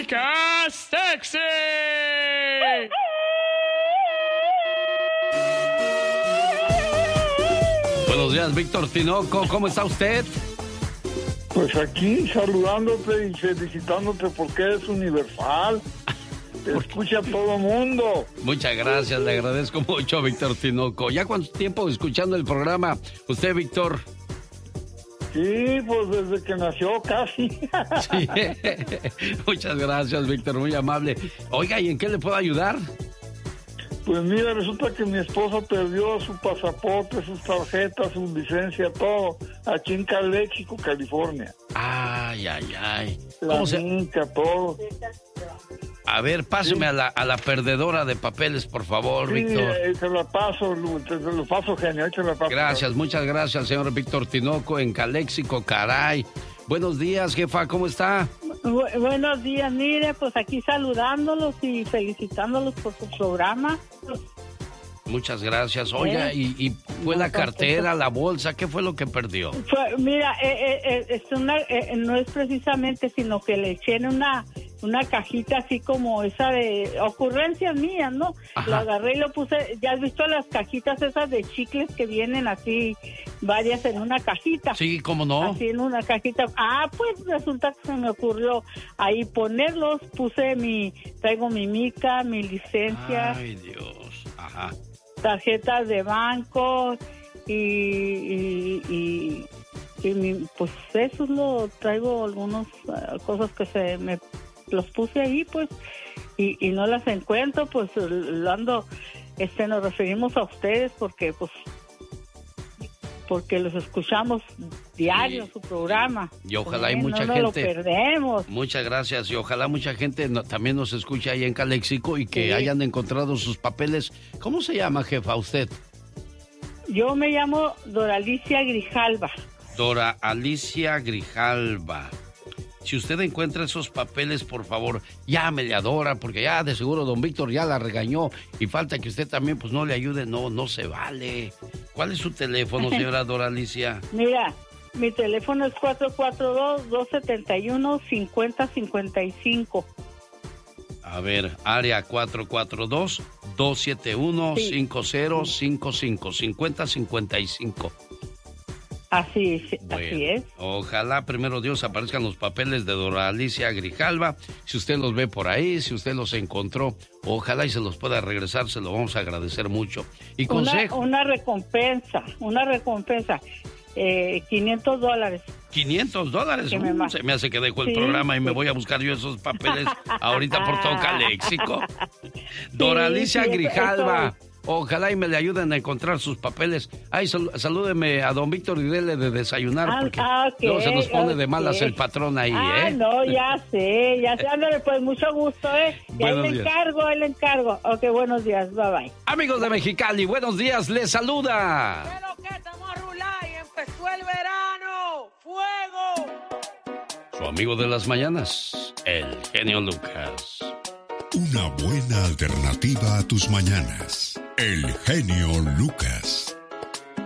podcast sexy. Buenos días, Víctor Tinoco, ¿cómo está usted? Pues aquí saludándote y felicitándote porque eres universal. Te escucha todo mundo. Muchas gracias, le agradezco mucho, Víctor Tinoco. ¿Ya cuánto tiempo escuchando el programa usted, Víctor? Sí, pues desde que nació casi. Sí. Muchas gracias, Víctor, muy amable. Oiga, ¿y en qué le puedo ayudar? Pues mira, resulta que mi esposa perdió su pasaporte, sus tarjetas, su licencia, todo, aquí en Calexico, California. Ay. La minca, todo. A ver, páseme a la perdedora de papeles, por favor, Sí, Víctor. te lo paso, genio, te la paso. Gracias, muchas gracias, señor Víctor Tinoco, en Calexico, caray. Buenos días, jefa, ¿cómo está? Buenos días, mire, pues aquí saludándolos y felicitándolos por su programa. Muchas gracias. Oiga, y fue la cartera, la bolsa, ¿qué fue lo que perdió? Mira, no es precisamente, sino que le eché en una cajita así como esa de ocurrencias mías, ¿no? Ajá. Lo agarré y lo puse. ¿Ya has visto las cajitas esas de chicles que vienen así, varias en una cajita? Sí, ¿cómo no? Así en una cajita. Pues resulta que se me ocurrió ahí ponerlos. Traigo mi mica, mi licencia. Ay, Dios. Ajá. Tarjetas de banco y pues eso es traigo algunas cosas que los puse ahí pues y no las encuentro, pues nos referimos a ustedes porque los escuchamos diario, sí, su programa. Y ojalá hay mucha gente. No lo perdemos. Muchas gracias. Y ojalá mucha gente también nos escuche ahí en Calexico y que sí, hayan encontrado sus papeles. ¿Cómo se llama, jefa, usted? Yo me llamo Dora Alicia Grijalva. Dora Alicia Grijalva. Si usted encuentra esos papeles, por favor, llámele a Dora, porque ya de seguro don Víctor ya la regañó y falta que usted también pues no le ayude, no se vale. ¿Cuál es su teléfono, señora Dora Alicia? Mira, mi teléfono es 442-271-5055. A ver, área 442-271-5055, 5055. Así es, bueno, así es. Ojalá, primero Dios, aparezcan los papeles de Dora Alicia Grijalva. Si usted los ve por ahí, si usted los encontró, ojalá y se los pueda regresar, se lo vamos a agradecer mucho. Y consejo. Una recompensa. $500. $500. Se me hace que dejo el programa y me voy a buscar yo esos papeles ahorita por todo Calexico. Dora Alicia Grijalva. Ojalá y me le ayuden a encontrar sus papeles. Ay, salúdeme a don Víctor y dele de desayunar, porque luego se nos pone de malas el patrón ahí, ¿eh? No, ya sé. Ándale, pues, mucho gusto, ¿eh? Y ahí le encargo. Ok, buenos días, bye. Amigos de Mexicali, buenos días, les saluda. Pero que estamos a rular y empezó el verano. ¡Fuego! Su amigo de las mañanas, el genio Lucas. Una buena alternativa a tus mañanas. El genio Lucas.